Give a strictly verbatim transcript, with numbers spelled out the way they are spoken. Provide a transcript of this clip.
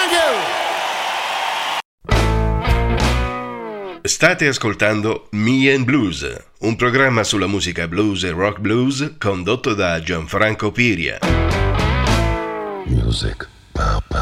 State ascoltando Me and Blues, un programma sulla musica blues e rock blues condotto da Gianfranco Piria. Music